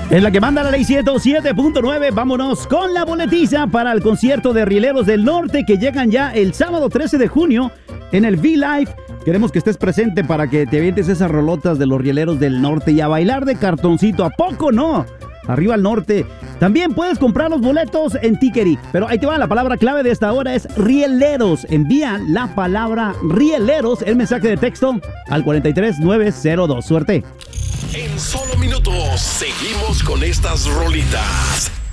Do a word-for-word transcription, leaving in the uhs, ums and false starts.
Es la que manda la ley ciento siete punto nueve. Vámonos con la boletiza para el concierto de Rieleros del Norte que llegan ya el sábado trece de junio en el V-Live. Queremos que estés presente para que te avientes esas rolotas de los Rieleros del Norte y a bailar de cartoncito. ¿A poco no? Arriba al norte. También puedes comprar los boletos en Tickery. Pero ahí te va, la palabra clave de esta hora es Rieleros. Envía la palabra Rieleros, el mensaje de texto al cuatro tres nueve cero dos. Suerte. En solo minutos seguimos con estas rolitas.